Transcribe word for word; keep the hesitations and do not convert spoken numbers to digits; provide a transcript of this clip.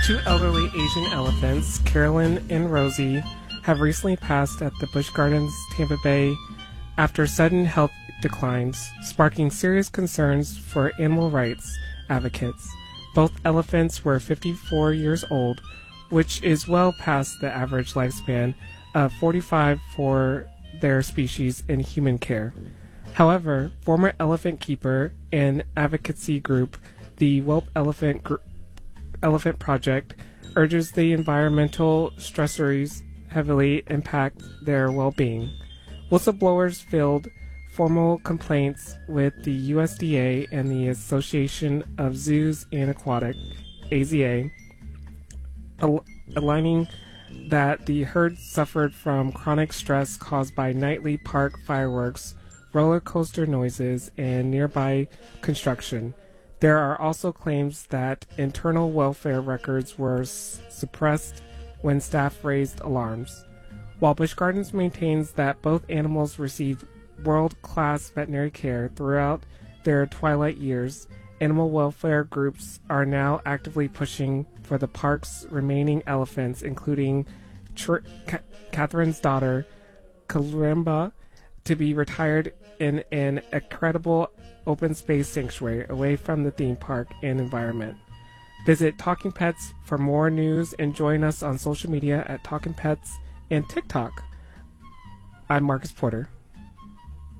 Two elderly Asian elephants, Carolyn and Rosie, have recently passed at the Busch Gardens, Tampa Bay, after sudden health declines, sparking serious concerns for animal rights advocates. Both elephants were fifty-four years old, which is well past the average lifespan of forty-five for their species in human care. However, former elephant keeper and advocacy group, the Whelp Elephant Gr- Elephant Project, urges the environmental stressors heavily impact their well-being. Whistleblowers filed formal complaints with the U S D A and the Association of Zoos and Aquatic, A Z A, al- aligning that the herd suffered from chronic stress caused by nightly park fireworks, roller coaster noises, and nearby construction. There are also claims that internal welfare records were s- suppressed when staff raised alarms. While Busch Gardens maintains that both animals received world-class veterinary care throughout their twilight years, animal welfare groups are now actively pushing for the park's remaining elephants, including Tr- Ca- Catherine's daughter, Kalimba, to be retired in an incredible open space sanctuary away from the theme park and environment. Visit Talking Pets for more news and join us on social media at Talking Pets and TikTok. I'm Marcus Porter.